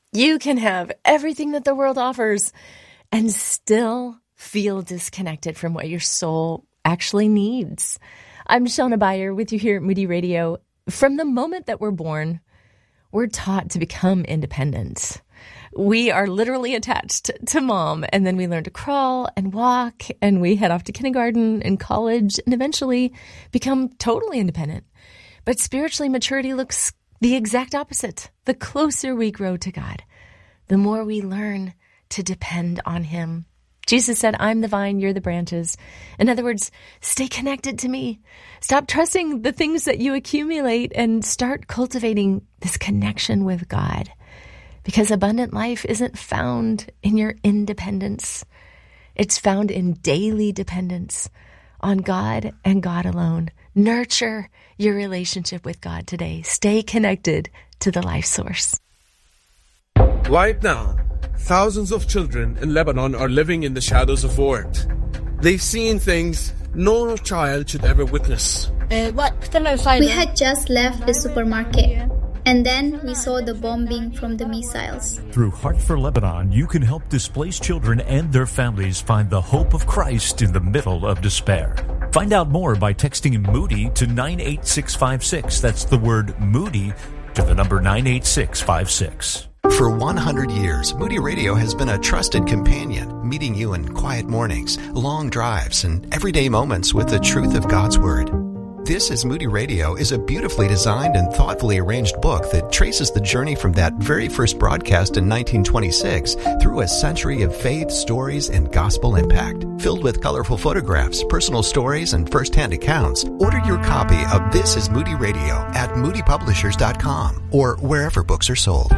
You can have everything that the world offers and still feel disconnected from what your soul actually needs. I'm Shona Bayer with you here at Moody Radio. From the moment that we're born, we're taught to become independent. We are literally attached to mom, and then we learn to crawl and walk, and we head off to kindergarten and college, and eventually become totally independent. But spiritually, maturity looks the exact opposite. The closer we grow to God, the more we learn to depend on Him. Jesus said, I'm the vine, you're the branches. In other words, stay connected to me. Stop trusting the things that you accumulate and start cultivating this connection with God. Because abundant life isn't found in your independence. It's found in daily dependence on God and God alone. Nurture your relationship with God today. Stay connected to the life source. Right now, thousands of children in Lebanon are living in the shadows of war. They've seen things no child should ever witness. We had just left the supermarket, and then we saw the bombing from the missiles. Through Heart for Lebanon, you can help displaced children and their families find the hope of Christ in the middle of despair. Find out more by texting Moody to 98656. That's the word Moody to the number 98656. For 100 years, Moody Radio has been a trusted companion, meeting you in quiet mornings, long drives, and everyday moments with the truth of God's Word. This is Moody Radio is a beautifully designed and thoughtfully arranged book that traces the journey from that very first broadcast in 1926 through a century of faith, stories, and gospel impact. Filled with colorful photographs, personal stories, and first-hand accounts, order your copy of This is Moody Radio at moodypublishers.com or wherever books are sold.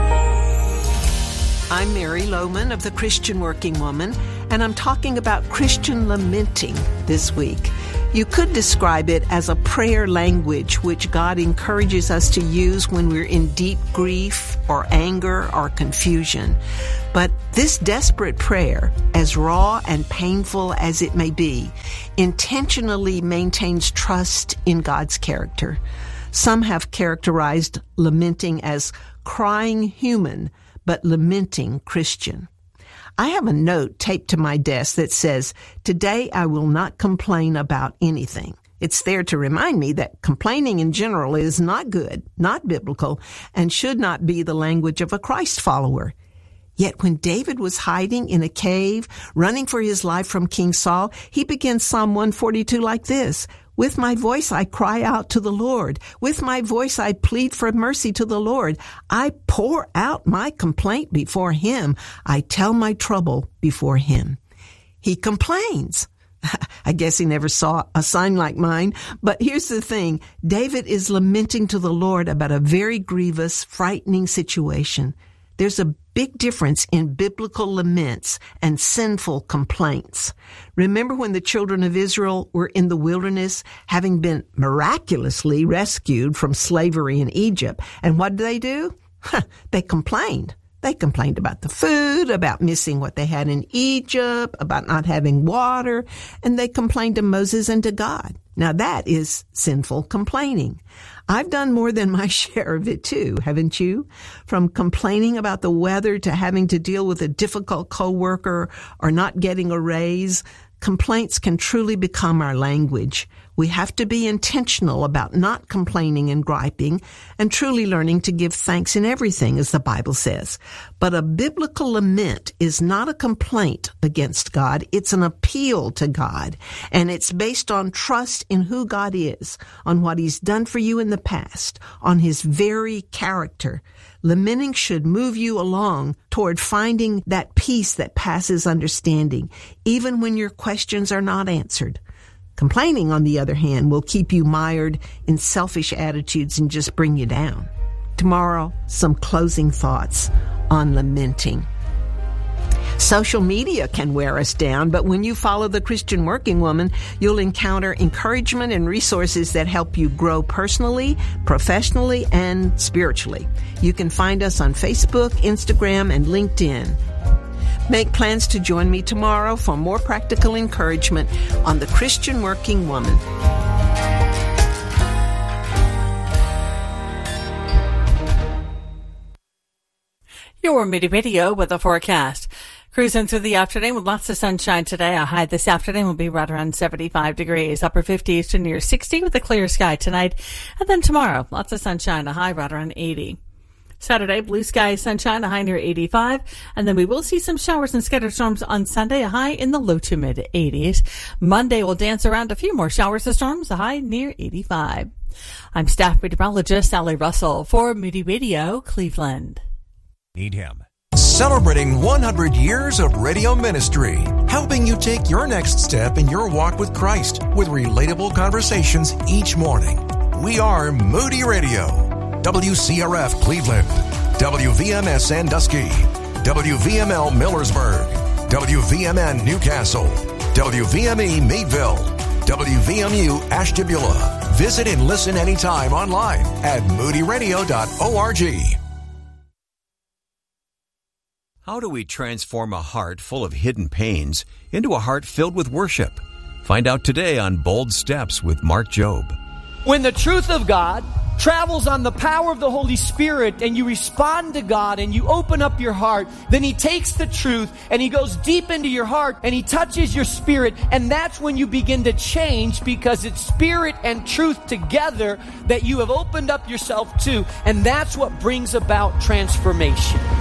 I'm Mary Lohman of the Christian Working Woman, and I'm talking about Christian lamenting this week. You could describe it as a prayer language which God encourages us to use when we're in deep grief or anger or confusion. But this desperate prayer, as raw and painful as it may be, intentionally maintains trust in God's character. Some have characterized lamenting as crying human, but lamenting Christian. I have a note taped to my desk that says, "Today I will not complain about anything." It's there to remind me that complaining in general is not good, not biblical, and should not be the language of a Christ follower. Yet when David was hiding in a cave, running for his life from King Saul, he begins Psalm 142 like this: "With my voice I cry out to the Lord. With my voice I plead for mercy to the Lord. I pour out my complaint before Him. I tell my trouble before Him." He complains. I guess he never saw a sign like mine. But here's the thing. David is lamenting to the Lord about a very grievous, frightening situation. There's a big difference in biblical laments and sinful complaints. Remember when the children of Israel were in the wilderness, having been miraculously rescued from slavery in Egypt, and what did they do? They complained. They complained about the food, about missing what they had in Egypt, about not having water, and they complained to Moses and to God. Now that is sinful complaining. I've done more than my share of it too, haven't you? From complaining about the weather to having to deal with a difficult coworker or not getting a raise, complaints can truly become our language. We have to be intentional about not complaining and griping and truly learning to give thanks in everything, as the Bible says. But a biblical lament is not a complaint against God. It's an appeal to God. And it's based on trust in who God is, on what He's done for you in the past, on His very character. Lamenting should move you along toward finding that peace that passes understanding, even when your questions are not answered. Complaining, on the other hand, will keep you mired in selfish attitudes and just bring you down. Tomorrow, some closing thoughts on lamenting. Social media can wear us down, but when you follow the Christian Working Woman, you'll encounter encouragement and resources that help you grow personally, professionally, and spiritually. You can find us on Facebook, Instagram, and LinkedIn. Make plans to join me tomorrow for more practical encouragement on the Christian Working Woman. Your Moody Radio with a forecast. Cruising through the afternoon with lots of sunshine today. A high this afternoon will be right around 75 degrees. Upper 50s to near 60 with a clear sky tonight. And then tomorrow, lots of sunshine, a high right around 80. Saturday, blue skies, sunshine, a high near 85. And then we will see some showers and scattered storms on Sunday, a high in the low to mid 80s. Monday will dance around a few more showers and storms, a high near 85. I'm staff meteorologist Sally Russell for Moody Radio, Cleveland. Need him. Celebrating 100 years of radio ministry, helping you take your next step in your walk with Christ with relatable conversations each morning. We are Moody Radio. WCRF Cleveland, WVMS Sandusky, WVML Millersburg, WVMN Newcastle, WVME Meadville, WVMU Ashtabula. Visit and listen anytime online at moodyradio.org. How do we transform a heart full of hidden pains into a heart filled with worship? Find out today on Bold Steps with Mark Jobe. When the truth of God travels on the power of the Holy Spirit and you respond to God and you open up your heart, then He takes the truth and He goes deep into your heart and He touches your spirit, and that's when you begin to change, because it's spirit and truth together that you have opened up yourself to, and that's what brings about transformation.